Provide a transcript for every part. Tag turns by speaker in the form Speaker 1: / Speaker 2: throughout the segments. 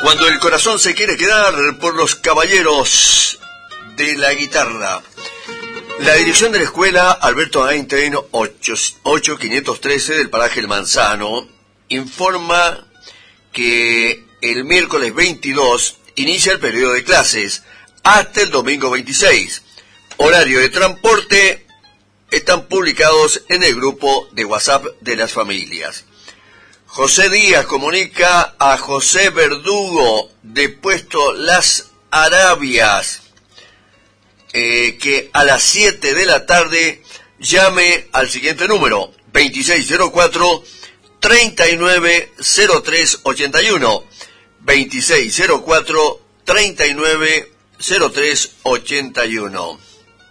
Speaker 1: Cuando el corazón se quiere quedar por los caballeros de la guitarra. La dirección de la escuela Alberto Einstein 8513 del paraje El Manzano informa que el miércoles 22 inicia el periodo de clases hasta el domingo 26. Horario de transporte están publicados en el grupo de WhatsApp de las familias. José Díaz comunica a José Verdugo de Puesto Las Arabias que a las 7 de la tarde llame al siguiente número: 2604-390381. 2604-390381.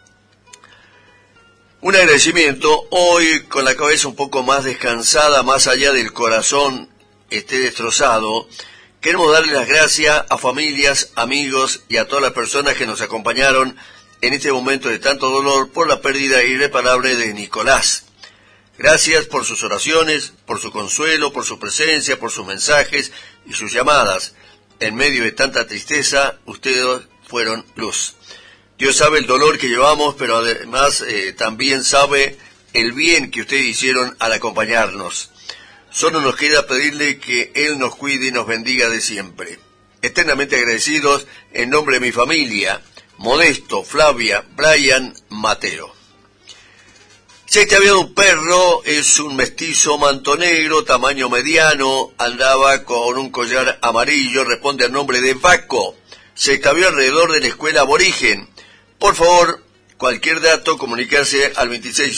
Speaker 1: Un agradecimiento, hoy con la cabeza un poco más descansada, más allá del corazón esté destrozado. Queremos darle las gracias a familias, amigos y a todas las personas que nos acompañaron en este momento de tanto dolor por la pérdida irreparable de Nicolás. Gracias por sus oraciones, por su consuelo, por su presencia, por sus mensajes y sus llamadas. En medio de tanta tristeza, ustedes fueron luz. Dios sabe el dolor que llevamos, pero además también sabe el bien que ustedes hicieron al acompañarnos. Solo nos queda pedirle que Él nos cuide y nos bendiga de siempre. Eternamente agradecidos en nombre de mi familia, Modesto, Flavia, Brian, Mateo. Se había un perro, es un mestizo manto negro, tamaño mediano, andaba con un collar amarillo, responde al nombre de Vaco. Se extravió alrededor de la escuela aborigen. Por favor, cualquier dato, comunicarse al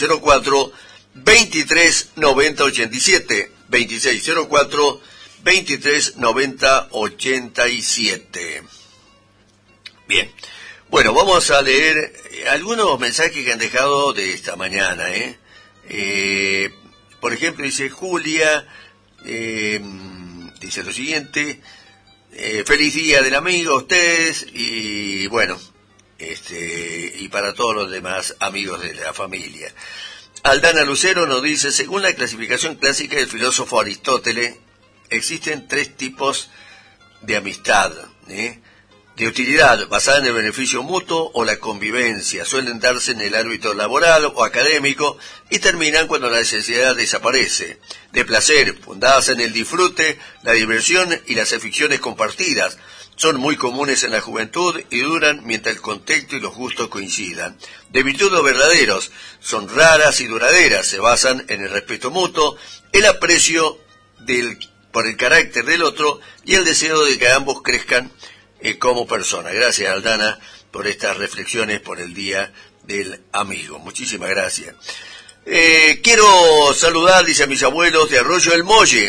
Speaker 1: 2604-239087. 2604-239087. Bien. Bueno, vamos a leer algunos mensajes que han dejado de esta mañana. Por ejemplo, dice Julia, dice lo siguiente: feliz día del amigo a ustedes y bueno, y para todos los demás amigos de la familia. Aldana Lucero nos dice: según la clasificación clásica del filósofo Aristóteles, existen 3 tipos de amistad, de utilidad, basada en el beneficio mutuo o la convivencia. Suelen darse en el ámbito laboral o académico y terminan cuando la necesidad desaparece. De placer, fundadas en el disfrute, la diversión y las aficiones compartidas. Son muy comunes en la juventud y duran mientras el contexto y los gustos coincidan. De virtud o verdaderos, son raras y duraderas. Se basan en el respeto mutuo, el aprecio por el carácter del otro y el deseo de que ambos crezcan como persona. Gracias, Aldana, por estas reflexiones por el Día del Amigo. Muchísimas gracias. Quiero saludar, dice, a mis abuelos de Arroyo del Molle,